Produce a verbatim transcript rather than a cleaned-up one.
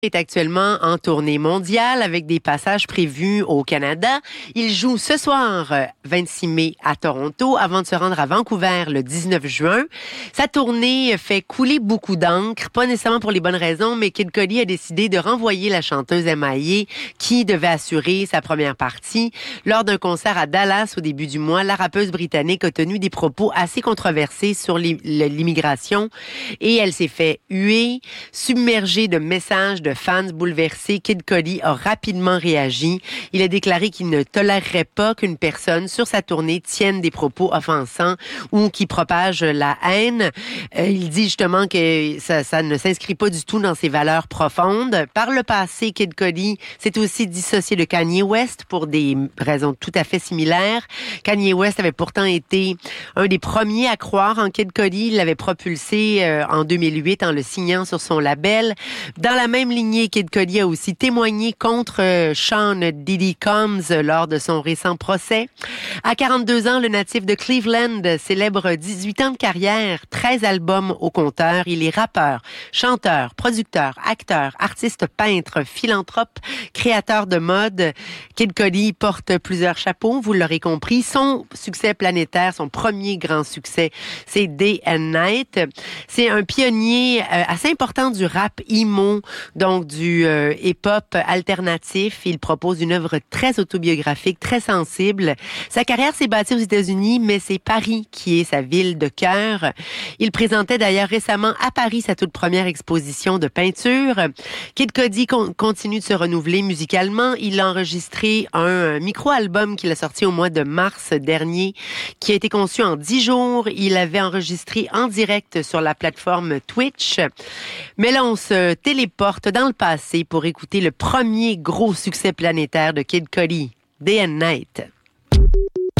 Est actuellement en tournée mondiale avec des passages prévus au Canada. Il joue ce soir, vingt-six mai, à Toronto, avant de se rendre à Vancouver le dix-neuf juin. Sa tournée fait couler beaucoup d'encre, pas nécessairement pour les bonnes raisons, mais Kid Cudi a décidé de renvoyer la chanteuse M I A qui devait assurer sa première partie. Lors d'un concert à Dallas au début du mois, la rappeuse britannique a tenu des propos assez controversés sur l'immigration et elle s'est fait huer, submergée de messages de fans bouleversés. Kid Cudi a rapidement réagi. Il a déclaré qu'il ne tolérerait pas qu'une personne sur sa tournée tienne des propos offensants ou qui propage la haine. Euh, il dit justement que ça, ça ne s'inscrit pas du tout dans ses valeurs profondes. Par le passé, Kid Cudi s'est aussi dissocié de Kanye West pour des raisons tout à fait similaires. Kanye West avait pourtant été un des premiers à croire en Kid Cudi. Il l'avait propulsé euh, en deux mille huit en le signant sur son label. Dans la même ligne, Kid Cudi a aussi témoigné contre Sean Diddy Combs lors de son récent procès. À quarante-deux ans, le natif de Cleveland célèbre dix-huit ans de carrière, treize albums au compteur. Il est rappeur, chanteur, producteur, acteur, artiste peintre, philanthrope, créateur de mode. Kid Cudi porte plusieurs chapeaux, vous l'aurez compris. Son succès planétaire, son premier grand succès, c'est Day and Night. C'est un pionnier euh, assez important du rap emo, donc du euh, hip-hop alternatif. Il propose une œuvre très autobiographique, très sensible. Sa carrière s'est bâtie aux États-Unis, mais c'est Paris qui est sa ville de cœur. Il présentait d'ailleurs récemment à Paris sa toute première exposition de peinture. Kid Cudi con- continue de se renouveler musicalement. Il a enregistré un micro-album qu'il a sorti au mois de mars dernier, qui a été conçu en dix jours. Il avait enregistré en direct sur la plateforme Twitch. Mais là, on se téléporte dans le passé pour écouter le premier gros succès planétaire de Kid Cudi, Day and Night.